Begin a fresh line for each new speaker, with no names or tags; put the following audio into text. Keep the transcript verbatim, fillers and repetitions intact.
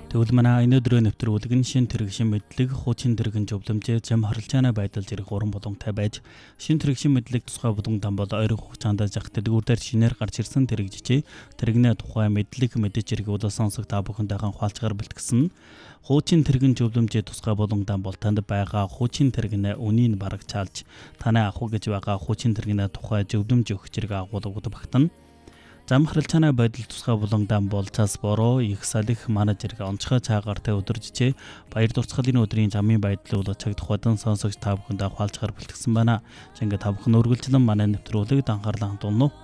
Тэгвэл манай энэ өдрийн нэвтрүүлэг нь шин тэрэгшин мэдлэг, хуучин тэрэгэн зөвлөмжөө зам харилцааны байдал зэрэг уран боломжтой байж, шин тэрэгшин мэдлэг тусгай болон там бол ойрын хугацаанд зах дэдгүүрээр шинээр гарч ирсэн тэрэгжижээ. Тэрэгнээ тухай мэдлэг мэдээж хэрэг удаа сонсох та бүхэндээ хаалцгаар бэлтгэсэн. Хуучин тэрэгэн зөвлөмжөө тусгай болон там бол танд байгаа хуучин тэрэгнээ үнийг бараг чаалж, танай ах уу гэж байгаа хуучин тэрэгнээ тухай зөвлөмж өгч зэрэг агуулгад багтана. Зам харилцааны байдал тусгай болон дам бол цас бороо их салих менежер онцгой цаагартай өдөржжээ. Баяр дурсгалын өдрийн замын байдал бол цаг тухайдан сонсогч та бүхэндээ хаалцгаар бэлтгэсэн байна. За ингээд та бүхэн үргэлжлэн манай нэвтрүүлэгт анхаарлаа хандуулна уу?